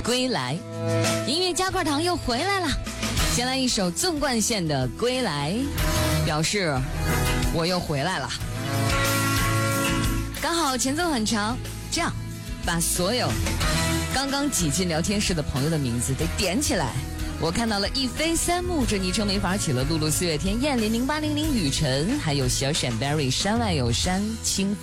归来，音乐加块糖又回来了。先来一首纵贯线的《归来》，表示我又回来了。刚好前奏很长，这样把所有刚刚挤进聊天室的朋友的名字得点起来。我看到了一飞三木，这昵称没法起了。露露、四月天、燕林、0800、雨辰，还有小闪 Berry、山外有山、清